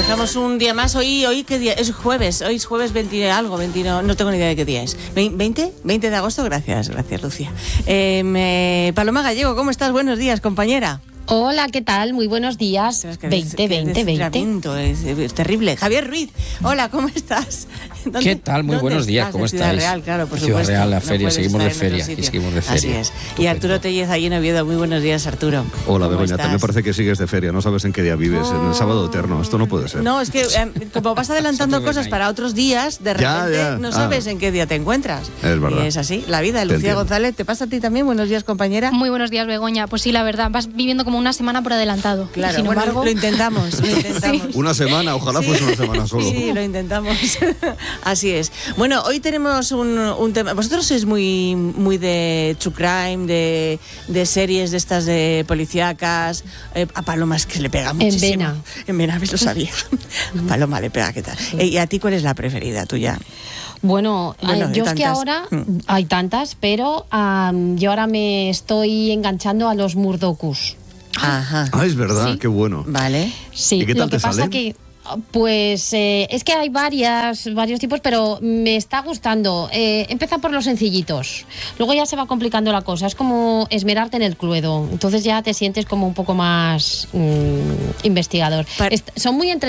Empezamos un día más. Hoy ¿qué día? Es jueves. Hoy es jueves 20 algo, 20, no tengo ni idea de qué día es. ¿20? 20 de agosto. Gracias, Lucía. Paloma Gallego, ¿cómo estás? Buenos días, compañera. Hola, ¿qué tal? Muy buenos días. 20. Es terrible. Javier Ruiz, hola, ¿cómo estás? ¿Qué tal? Muy buenos días, ¿cómo estáis? Ciudad Real, claro, por Ciudad supuesto. Real, la feria, No seguimos de feria. Así es. Y Arturo Tellez, allí en Oviedo. Muy buenos días, Arturo. Hola, Begoña, también parece que sigues de feria, no sabes en qué día vives, en el sábado eterno, esto no puede ser. No, es que como vas adelantando cosas para otros días, de repente no sabes en qué día te encuentras. Es verdad. Y es así, la vida. Lucía González, ¿te pasa a ti también? Buenos días, compañera. Muy buenos días, Begoña. Pues sí, la verdad, vas viviendo como una semana por adelantado. Claro, sin embargo, lo intentamos. Sí. Una semana, ojalá fuese una semana solo. Sí, lo intentamos. Así es. Bueno, hoy tenemos un tema. Vosotros sois muy de true crime, de series de estas de policíacas. A Paloma es que le pega muchísimo. En Vena, lo sabía. A Paloma le pega, ¿qué tal? ¿Y a ti cuál es la preferida tuya? Bueno, yo es que ahora hay tantas, pero yo ahora me estoy enganchando a los Murdocus. Ajá. Ah, es verdad, ¿Sí? qué bueno. Vale. Sí, ¿Y qué tal lo que te pasa salen? que pues es que hay varios tipos, pero me está gustando. Empieza por los sencillitos, luego ya se va complicando la cosa. Es como esmerarte en el Cluedo, entonces ya te sientes como un poco más investigador. Son muy entretenidos.